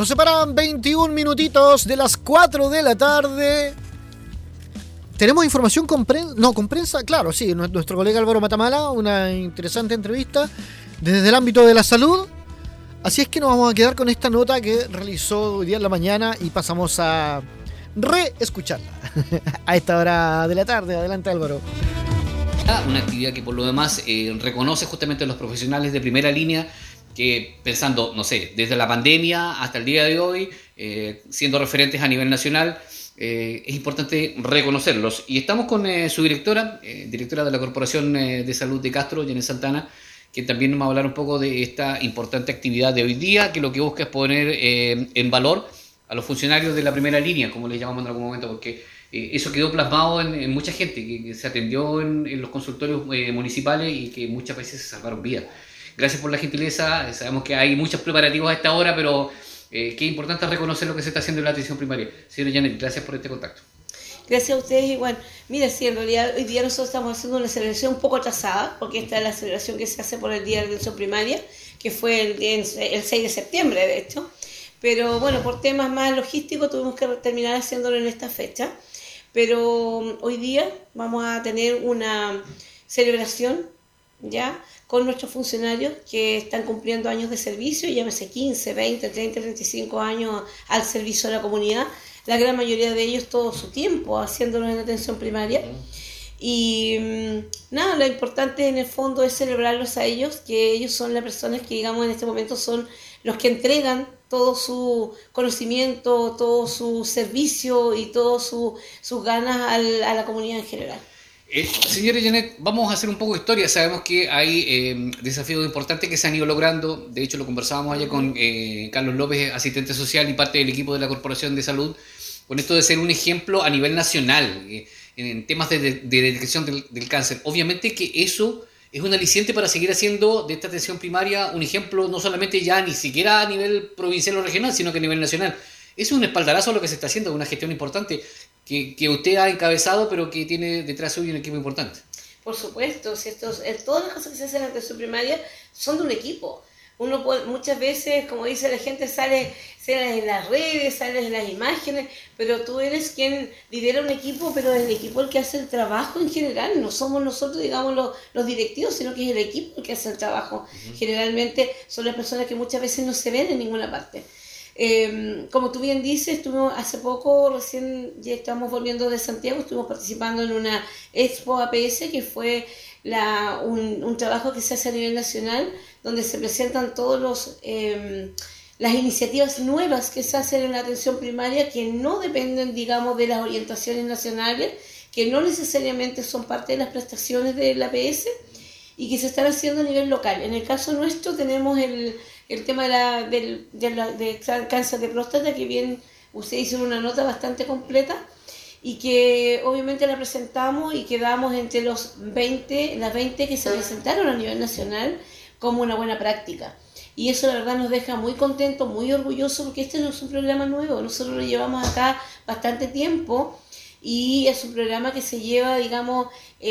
Nos separan 21 minutitos de las 4 de la tarde. ¿Tenemos información con prensa? No, con prensa, claro, sí. Nuestro colega Álvaro Matamala, una interesante entrevista desde el ámbito de la salud. Así es que nos vamos a quedar con esta nota que realizó hoy día en la mañana y pasamos a reescucharla a esta hora de la tarde. Adelante, Álvaro. Una actividad que por lo demás reconoce justamente a los profesionales de primera línea que pensando, no sé, desde la pandemia hasta el día de hoy, siendo referentes a nivel nacional, es importante reconocerlos. Y estamos con su directora de la Corporación de Salud de Castro, Janet Santana, que también nos va a hablar un poco de esta importante actividad de hoy día, que lo que busca es poner en valor a los funcionarios de la primera línea, como les llamamos en algún momento, porque eso quedó plasmado en mucha gente que se atendió en los consultorios municipales y que muchas veces se salvaron vidas. Gracias por la gentileza, sabemos que hay muchos preparativos a esta hora, pero qué importante es reconocer lo que se está haciendo en la atención primaria. Señora Janet, gracias por este contacto. Gracias a ustedes igual. Mira, sí, en realidad hoy día nosotros estamos haciendo una celebración un poco atrasada, porque esta es la celebración que se hace por el Día de la Atención Primaria, que fue el 6 de septiembre, de hecho. Pero bueno, por temas más logísticos tuvimos que terminar haciéndolo en esta fecha. Pero hoy día vamos a tener una celebración, ¿ya?, con nuestros funcionarios que están cumpliendo años de servicio, llámese 15, 20, 30, 35 años al servicio de la comunidad. La gran mayoría de ellos todo su tiempo haciéndolo en atención primaria. Y nada, lo importante en el fondo es celebrarlos a ellos, que ellos son las personas que, digamos, en este momento son los que entregan todo su conocimiento, todo su servicio y todas sus ganas a la comunidad en general. Señora Janet, vamos a hacer un poco de historia. Sabemos que hay desafíos importantes que se han ido logrando. De hecho, lo conversábamos ayer con Carlos López, asistente social y parte del equipo de la Corporación de Salud, con esto de ser un ejemplo a nivel nacional en temas de detección del cáncer. Obviamente que eso es un aliciente para seguir haciendo de esta atención primaria un ejemplo, no solamente ya ni siquiera a nivel provincial o regional, sino que a nivel nacional. Es un espaldarazo a lo que se está haciendo, una gestión importante que usted ha encabezado, pero que tiene detrás suyo un equipo importante. Por supuesto, si todas las cosas que se hacen en la atención primaria son de un equipo. Uno puede, muchas veces, como dice la gente, sale en las redes, sale en las imágenes, pero tú eres quien lidera un equipo, pero es el equipo el que hace el trabajo en general. No somos nosotros, digamos, los directivos, sino que es el equipo el que hace el trabajo. Uh-huh. Generalmente son las personas que muchas veces no se ven en ninguna parte. Como tú bien dices, estuvimos hace poco, recién ya estamos volviendo de Santiago, estuvimos participando en una Expo APS que fue un trabajo que se hace a nivel nacional, donde se presentan todos las iniciativas nuevas que se hacen en la atención primaria, que no dependen, digamos, de las orientaciones nacionales, que no necesariamente son parte de las prestaciones del APS y que se están haciendo a nivel local. En el caso nuestro tenemos el tema del cáncer de próstata, que bien usted hizo una nota bastante completa y que obviamente la presentamos y quedamos entre las 20 que se presentaron a nivel nacional como una buena práctica. Y eso la verdad nos deja muy contentos, muy orgullosos, porque este no es un programa nuevo, nosotros lo llevamos acá bastante tiempo y es un programa que se lleva, digamos,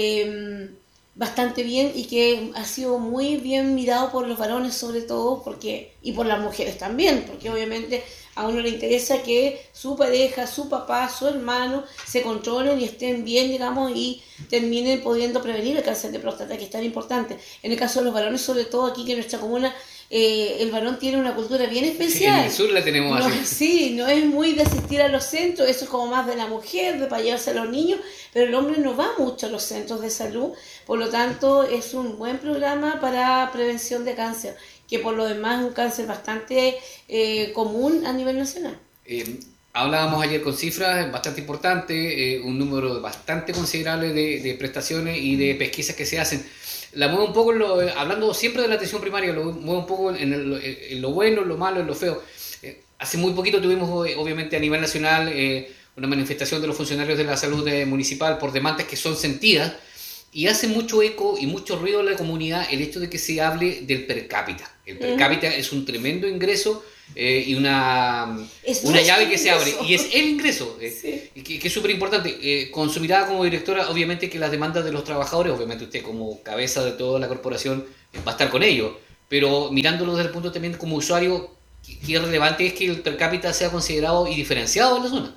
bastante bien y que ha sido muy bien mirado por los varones sobre todo, y por las mujeres también, porque obviamente a uno le interesa que su pareja, su papá, su hermano se controlen y estén bien, digamos, y terminen pudiendo prevenir el cáncer de próstata, que es tan importante. En el caso de los varones, sobre todo aquí que en nuestra comuna, el varón tiene una cultura bien especial. Sí, en el sur la tenemos así. Sí, no es muy de asistir a los centros, eso es como más de la mujer, de para llevarse a los niños, pero el hombre no va mucho a los centros de salud, por lo tanto es un buen programa para prevención de cáncer, que por lo demás es un cáncer bastante común a nivel nacional. Hablábamos ayer con cifras bastante importantes, un número bastante considerable de prestaciones y de pesquisas que se hacen. La muevo un poco, hablando siempre de la atención primaria, lo muevo un poco en lo bueno, en lo malo, en lo feo. Hace muy poquito tuvimos, obviamente, a nivel nacional una manifestación de los funcionarios de la salud municipal por demandas que son sentidas, y hace mucho eco y mucho ruido en la comunidad el hecho de que se hable del per cápita. El per cápita es un tremendo ingreso y una llave que se abre, y es el ingreso, que es súper importante. Con su mirada como directora, obviamente que las demandas de los trabajadores, obviamente usted como cabeza de toda la corporación va a estar con ellos, pero mirándolo desde el punto también como usuario, qué relevante es que el per cápita sea considerado y diferenciado en la zona.